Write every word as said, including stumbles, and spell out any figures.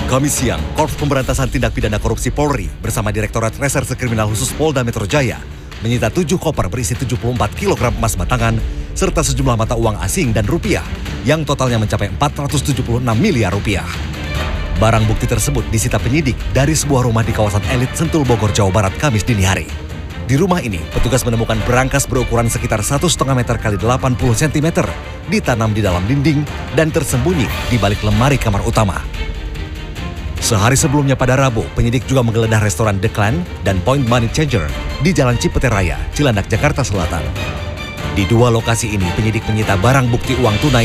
Kamis siang, Korps Pemberantasan Tindak Pidana Korupsi Polri bersama Direktorat Reserse Kriminal Khusus Polda Metro Jaya menyita tujuh koper berisi tujuh puluh empat kilogram emas batangan serta sejumlah mata uang asing dan rupiah yang totalnya mencapai empat ratus tujuh puluh enam miliar rupiah. Barang bukti tersebut disita penyidik dari sebuah rumah di kawasan elit Sentul Bogor, Jawa Barat Kamis dini hari. Di rumah ini, petugas menemukan berangkas berukuran sekitar satu koma lima meter kali delapan puluh sentimeter ditanam di dalam dinding dan tersembunyi di balik lemari kamar utama. Sehari sebelumnya pada Rabu, penyidik juga menggeledah restoran The Clan dan Point Money Changer di Jalan Cipete Raya, Cilandak, Jakarta Selatan. Di dua lokasi ini, penyidik menyita barang bukti uang tunai